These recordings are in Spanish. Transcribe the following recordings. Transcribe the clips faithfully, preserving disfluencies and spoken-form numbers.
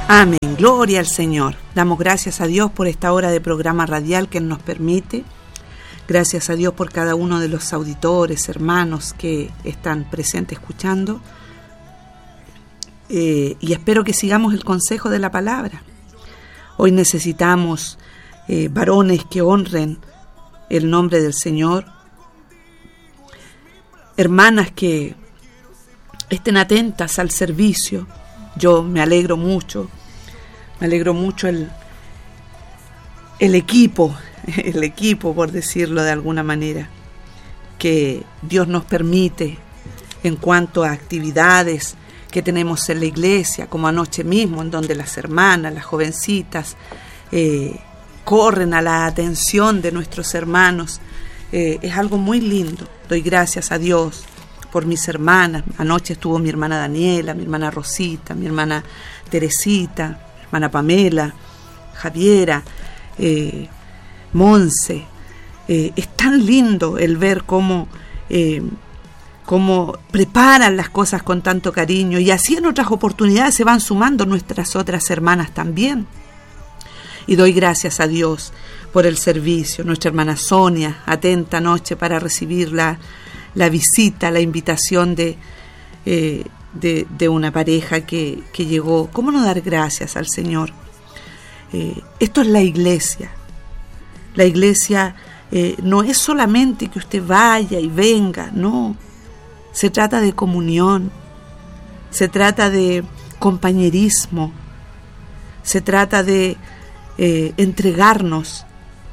Amén. Gloria al Señor. Damos gracias a Dios por esta hora de programa radial que Él nos permite. Gracias a Dios por cada uno de los auditores, hermanos que están presentes escuchando. Eh, y espero que sigamos el consejo de la palabra. Hoy necesitamos eh, varones que honren el nombre del Señor. Hermanas que estén atentas al servicio. Yo me alegro mucho. Me alegro mucho el, el equipo, el equipo, por decirlo de alguna manera, que Dios nos permite en cuanto a actividades que tenemos en la iglesia, como anoche mismo, en donde las hermanas, las jovencitas, eh, corren a la atención de nuestros hermanos. Eh, es algo muy lindo. Doy gracias a Dios por mis hermanas. Anoche estuvo mi hermana Daniela, mi hermana Rosita, mi hermana Teresita, hermana Pamela, Javiera, eh, Monse. Eh, es tan lindo el ver cómo, eh, cómo preparan las cosas con tanto cariño, y así en otras oportunidades se van sumando nuestras otras hermanas también. Y doy gracias a Dios por el servicio. Nuestra hermana Sonia, atenta anoche para recibir la, la visita, la invitación de... Eh, De, de una pareja que, que llegó. ¿Cómo no dar gracias al Señor? Eh, esto es la iglesia. La iglesia eh, no es solamente que usted vaya y venga, no. Se trata de comunión, se trata de compañerismo, se trata de eh, entregarnos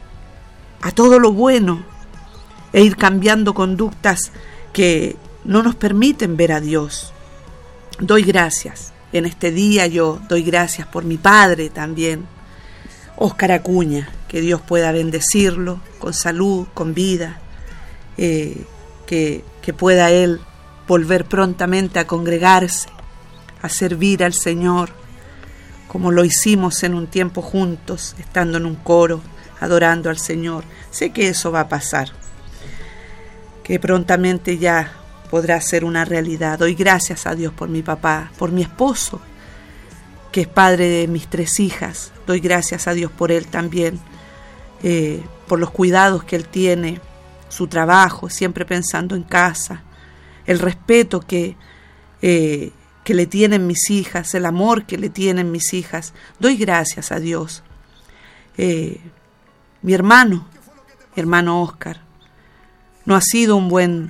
a todo lo bueno e ir cambiando conductas que no nos permiten ver a Dios. Doy gracias. En este día yo doy gracias por mi padre también, Óscar Acuña, que Dios pueda bendecirlo con salud, con vida, eh, que, que pueda él volver prontamente a congregarse, a servir al Señor, como lo hicimos en un tiempo juntos, estando en un coro, adorando al Señor. Sé que eso va a pasar, que prontamente ya podrá ser una realidad. Doy gracias a Dios por mi papá, por mi esposo, que es padre de mis tres hijas. Doy gracias a Dios por él también, eh, por los cuidados que él tiene, su trabajo, siempre pensando en casa, el respeto que, eh, que le tienen mis hijas, el amor que le tienen mis hijas. Doy gracias a Dios. Eh, mi hermano, mi hermano Óscar, no ha sido un buen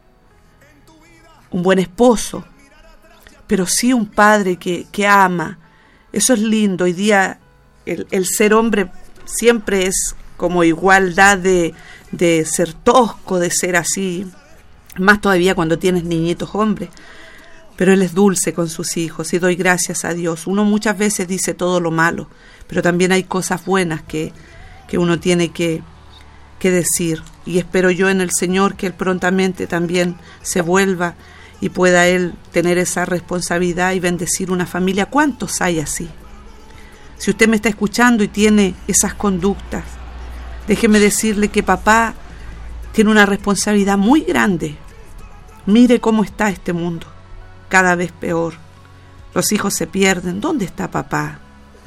un buen esposo, pero sí un padre que, que ama. Eso es lindo. Hoy día el, el ser hombre siempre es como igualdad de, de ser tosco, de ser así, más todavía cuando tienes niñitos hombres, pero él es dulce con sus hijos y doy gracias a Dios. Uno muchas veces dice todo lo malo, pero también hay cosas buenas que, que uno tiene que, que decir, y espero yo en el Señor que él prontamente también se vuelva y pueda él tener esa responsabilidad y bendecir una familia. ¿Cuántos hay así? Si usted me está escuchando y tiene esas conductas, déjeme decirle que papá tiene una responsabilidad muy grande. Mire cómo está este mundo, cada vez peor. Los hijos se pierden. ¿Dónde está papá?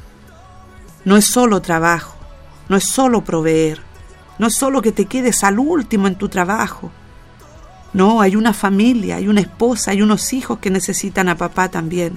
No es solo trabajo, no es solo proveer, no es solo que te quedes al último en tu trabajo. No, hay una familia, hay una esposa, hay unos hijos que necesitan a papá también.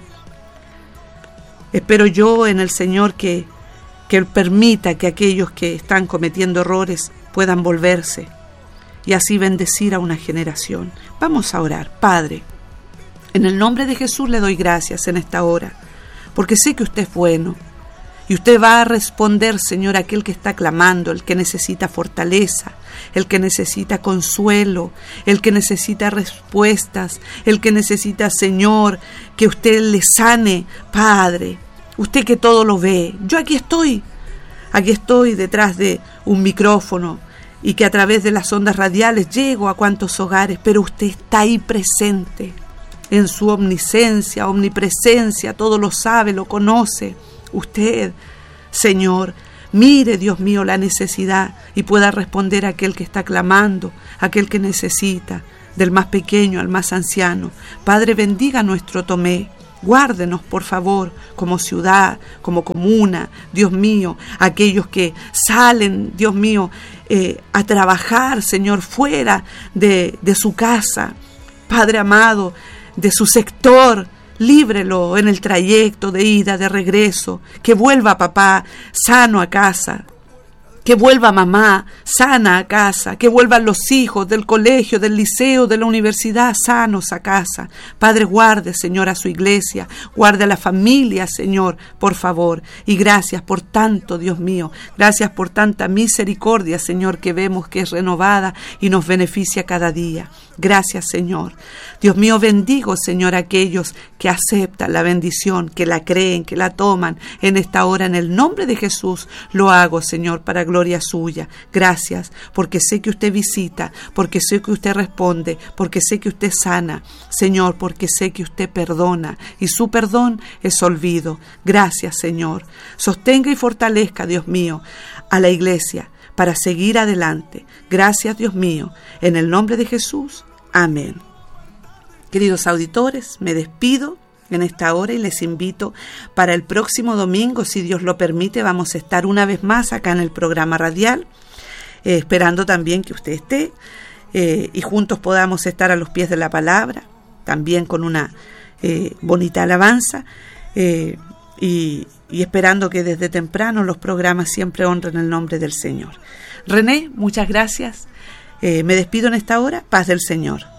Espero yo en el Señor que, que Él permita que aquellos que están cometiendo errores puedan volverse y así bendecir a una generación. Vamos a orar. Padre, en el nombre de Jesús le doy gracias en esta hora, porque sé que usted es bueno. Y usted va a responder, Señor, a aquel que está clamando, el que necesita fortaleza, el que necesita consuelo, el que necesita respuestas, el que necesita, Señor, que usted le sane, Padre. Usted que todo lo ve. Yo aquí estoy, aquí estoy detrás de un micrófono y que a través de las ondas radiales llego a cuantos hogares, pero usted está ahí presente, en su omnisciencia, omnipresencia, todo lo sabe, lo conoce. Usted, Señor, mire, Dios mío, la necesidad y pueda responder a aquel que está clamando, a aquel que necesita, del más pequeño al más anciano. Padre, bendiga nuestro Tomé, Guárdenos, por favor, como ciudad, como comuna, Dios mío, aquellos que salen, Dios mío, eh, a trabajar, Señor, fuera de, de su casa, Padre amado, de su sector. Líbrelo en el trayecto de ida, de regreso, que vuelva papá sano a casa, que vuelva mamá sana a casa, que vuelvan los hijos del colegio, del liceo, de la universidad sanos a casa. Padre, guarde, Señor, a su iglesia, guarde a la familia, Señor, por favor. Y gracias por tanto, Dios mío, gracias por tanta misericordia, Señor, que vemos que es renovada y nos beneficia cada día. Gracias, Señor. Dios mío, bendigo, Señor, a aquellos que aceptan la bendición, que la creen, que la toman en esta hora. En el nombre de Jesús lo hago, Señor, para gloria suya. Gracias, porque sé que usted visita, porque sé que usted responde, porque sé que usted sana, Señor, porque sé que usted perdona, y su perdón es olvido. Gracias, Señor. Sostenga y fortalezca, Dios mío, a la iglesia para seguir adelante. Gracias, Dios mío, en el nombre de Jesús. Amén. Queridos auditores, me despido en esta hora y les invito para el próximo domingo, si Dios lo permite, vamos a estar una vez más acá en el programa radial, eh, esperando también que usted esté eh, y juntos podamos estar a los pies de la palabra, también con una eh, bonita alabanza eh, y, y esperando que desde temprano los programas siempre honren el nombre del Señor. René, muchas gracias. Eh, me despido en esta hora. Paz del Señor.